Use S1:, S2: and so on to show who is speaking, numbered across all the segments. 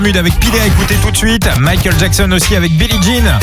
S1: Mood avec Pilé à écouter tout de suite. Michael Jackson aussi avec Billie Jean.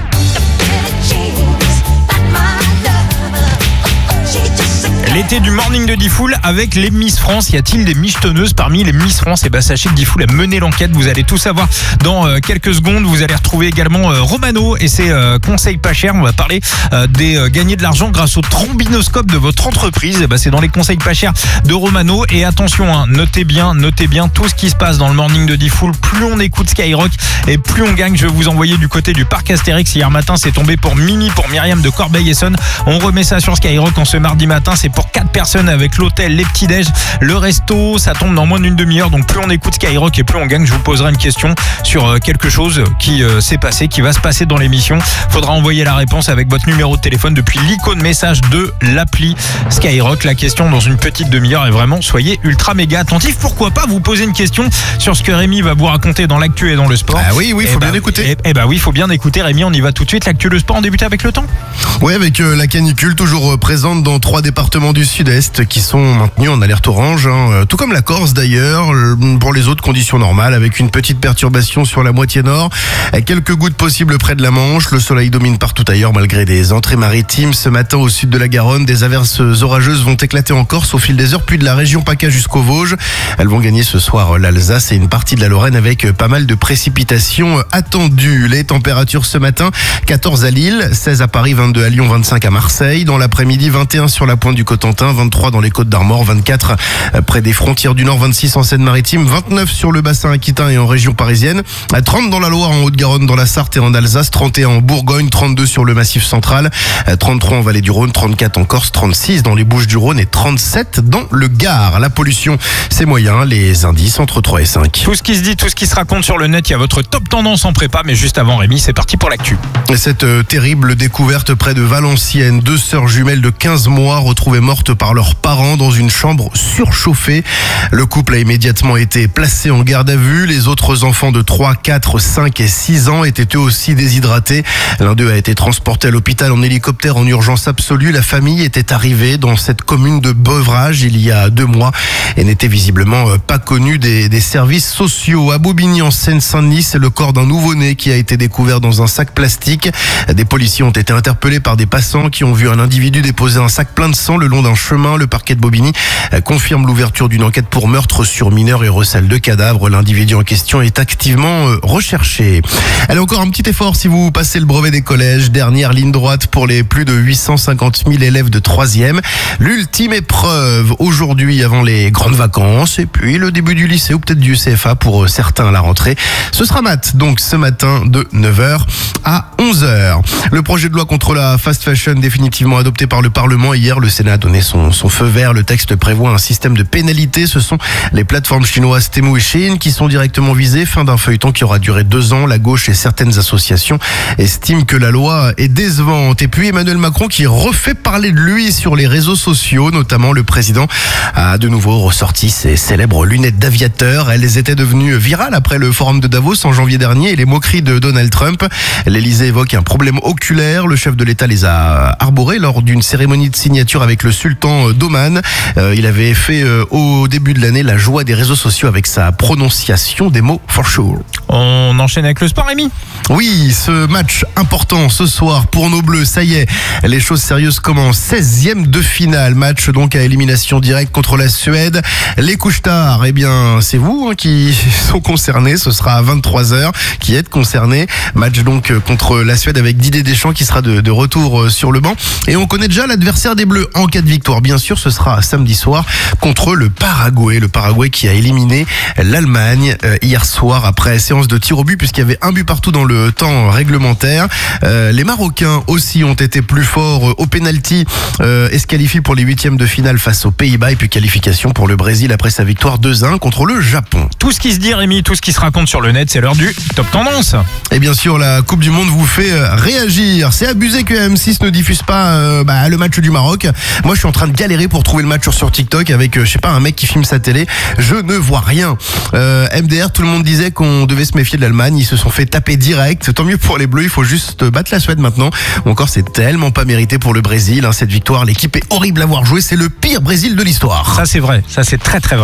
S1: L'été du morning de Diffoul avec les Miss France. Y a-t-il des michetonneuses parmi les Miss France? Sachez que Diffoul a mené l'enquête. Vous allez tout savoir dans quelques secondes. Vous allez retrouver également Romano et ses conseils pas chers. On va parler des gagner de l'argent grâce au trombinoscope de votre entreprise. C'est dans les conseils pas chers de Romano. Et attention, notez bien tout ce qui se passe dans le morning de Diffoul. Plus on écoute Skyrock et plus on gagne. Je vais vous envoyer du côté du parc Astérix. Hier matin, c'est tombé pour Mimi, pour Myriam de Corbeil-Essonnes. On remet ça sur Skyrock en ce mardi matin. C'est pour 4 personnes avec l'hôtel, les petits-déj, le resto. Ça tombe dans moins d'une demi-heure. Donc plus on écoute Skyrock et plus on gagne. Je vous poserai une question sur quelque chose qui s'est passé, qui va se passer dans l'émission. Faudra envoyer la réponse avec votre numéro de téléphone depuis l'icône message de l'appli Skyrock. La question dans une petite demi-heure et vraiment soyez ultra méga attentifs. Pourquoi pas vous poser une question sur ce que Rémi va vous raconter dans l'actu et dans le sport.
S2: Ah oui, faut bien écouter.
S1: Oui, faut bien écouter Rémi. On y va tout de suite. L'actu, le sport, on débute avec le temps.
S2: Oui, avec la canicule toujours présente dans 3 départements du sud-est qui sont maintenus en alerte orange, tout comme la Corse d'ailleurs. Pour les autres, conditions normales avec une petite perturbation sur la moitié nord, quelques gouttes possibles près de la Manche. Le soleil domine partout ailleurs malgré des entrées maritimes. Ce matin au sud de la Garonne, des averses orageuses vont éclater en Corse au fil des heures, puis de la région PACA jusqu'aux Vosges. Elles vont gagner ce soir l'Alsace et une partie de la Lorraine avec pas mal de précipitations attendues. Les températures ce matin, 14 à Lille, 16 à Paris, 22 à Lyon, 25 à Marseille. Dans l'après-midi, 21 sur la pointe du Cotentin, 23 dans les Côtes-d'Armor, 24 près des frontières du Nord, 26 en Seine-Maritime, 29 sur le bassin aquitain et en région parisienne, 30 dans la Loire, en Haute-Garonne, dans la Sarthe et en Alsace, 31 en Bourgogne, 32 sur le Massif central, 33 en Vallée du Rhône, 34 en Corse, 36 dans les Bouches-du-Rhône et 37 dans le Gard. La pollution, c'est moyen, les indices entre 3 et 5.
S1: Tout ce qui se dit, tout ce qui se raconte sur le net, il y a votre top tendance en prépa, mais juste avant Rémi, c'est parti pour l'actu.
S2: Cette terrible découverte près de Valenciennes, 2 sœurs jumelles de 15 mois retrouvées mortes par leurs parents dans une chambre surchauffée. Le couple a immédiatement été placé en garde à vue. Les autres enfants de 3, 4, 5 et 6 ans étaient eux aussi déshydratés. L'un d'eux a été transporté à l'hôpital en hélicoptère en urgence absolue. La famille était arrivée dans cette commune de Beuvrages il y a 2 mois et n'était visiblement pas connue des services sociaux. À Bobigny en Seine-Saint-Denis, c'est le corps d'un nouveau-né qui a été découvert dans un sac plastique. Des policiers ont été interpellés par des passants qui ont vu un individu déposer un sac plein de sang le long d'un chemin. Le parquet de Bobigny confirme l'ouverture d'une enquête pour meurtre sur mineur et recel de cadavres. L'individu en question est activement recherché. Allez, encore un petit effort si vous passez le brevet des collèges. Dernière ligne droite pour les plus de 850 000 élèves de 3e. L'ultime épreuve aujourd'hui avant les grandes vacances et puis le début du lycée ou peut-être du CFA pour certains à la rentrée. Ce sera maths donc ce matin de 9h à 11h. Le projet de loi contre la fast fashion définitivement adopté par le Parlement hier. Le Sénat a donné son feu vert. Le texte prévoit un système de pénalité. Ce sont les plateformes chinoises Temu et Shein qui sont directement visées. Fin d'un feuilleton qui aura duré 2 ans. La gauche et certaines associations estiment que la loi est décevante. Et puis Emmanuel Macron qui refait parler de lui sur les réseaux sociaux. Notamment le président a de nouveau ressorti ses célèbres lunettes d'aviateur. Elles étaient devenues virales après le forum de Davos en janvier dernier et les moqueries de Donald Trump. L'Élysée évoque un problème oculaire. Le chef de l'État les a arborés lors d'une cérémonie de signature avec le sultan d'Oman. Il avait fait au début de l'année la joie des réseaux sociaux avec sa prononciation des mots for sure.
S1: On enchaîne avec le sport, Rémi.
S2: Oui, ce match important ce soir pour nos Bleus, ça y est, les choses sérieuses commencent. 16e de finale, match donc à élimination directe contre la Suède. Les couches tard, eh bien c'est vous qui sont concernés, ce sera à 23h qui êtes concernés. Match donc contre la Suède avec Didier Deschamps qui sera de retour sur le banc. Et on connaît déjà l'adversaire des Bleus en cas de victoire. Bien sûr, ce sera samedi soir contre le Paraguay. Le Paraguay qui a éliminé l'Allemagne hier soir après séance de tir au but puisqu'il y avait un but partout dans le temps réglementaire. Les Marocains aussi ont été plus forts au pénalty et se qualifient pour les 8e de finale face aux Pays-Bas et puis qualification pour le Brésil après sa victoire 2-1 contre le Japon.
S1: Tout ce qui se dit, Rémi, tout ce qui se raconte sur le net, c'est l'heure du Top Tendance.
S2: Et bien sûr, la Coupe du Monde vous fait réagir. C'est abusé que M6 ne diffuse pas le match du Maroc. Moi, je suis en train de galérer pour trouver le match sur TikTok avec, je sais pas, un mec qui filme sa télé. Je ne vois rien. MDR, tout le monde disait qu'on devait se méfier de l'Allemagne. Ils se sont fait taper direct. Tant mieux pour les Bleus. Il faut juste battre la Suède maintenant. Ou encore, c'est tellement pas mérité pour le Brésil. Cette victoire, l'équipe est horrible à voir jouer. C'est le pire Brésil de l'histoire.
S1: Ça, c'est vrai. Ça, c'est très, très vrai.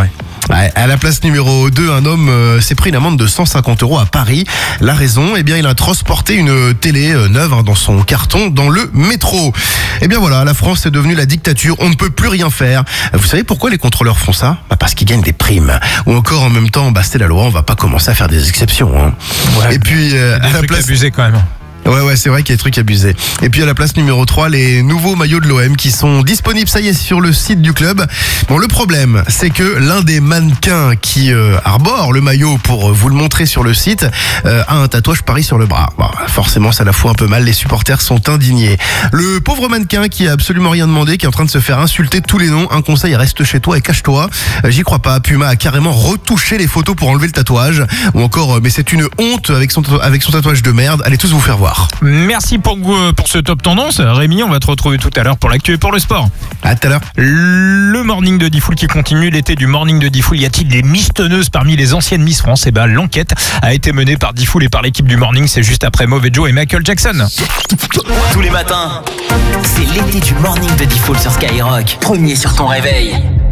S2: Ouais, à la place numéro 2, un homme s'est pris une amende de 150 € à Paris. La raison, eh bien, il a transporté une télé neuve dans son carton dans le métro. Eh bien voilà, la France est devenue la dictature, on ne peut plus rien faire. Vous savez pourquoi les contrôleurs font ça ? Parce qu'ils gagnent des primes. Ou encore en même temps, c'est la loi, on va pas commencer à faire des exceptions. Hein.
S1: Ouais,
S2: et puis à la place
S1: abusé quand même.
S2: Ouais, c'est vrai qu'il y a des trucs abusés. Et puis à la place numéro 3, les nouveaux maillots de l'OM qui sont disponibles, ça y est, sur le site du club. Bon, le problème, c'est que l'un des mannequins qui arbore le maillot pour vous le montrer sur le site a un tatouage Paris sur le bras. Bon, forcément, ça la fout un peu mal, les supporters sont indignés. Le pauvre mannequin qui a absolument rien demandé, qui est en train de se faire insulter de tous les noms, un conseil, reste chez toi et cache-toi. J'y crois pas, Puma a carrément retouché les photos pour enlever le tatouage. Ou encore, mais c'est une honte avec son tatouage de merde, allez tous vous faire voir.
S1: Merci pour ce top tendance. Rémi, on va te retrouver tout à l'heure pour l'actu et pour le sport.
S2: À tout à l'heure.
S1: Le morning de Diffoul qui continue. L'été du morning de Diffoul. Y a-t-il des mistonneuses parmi les anciennes Miss France ? Eh ben, l'enquête a été menée par Diffoul et par l'équipe du morning. C'est juste après Mauvais Joe et Michael Jackson.
S3: Tous les matins, c'est l'été du morning de Diffoul sur Skyrock. Premier sur ton réveil.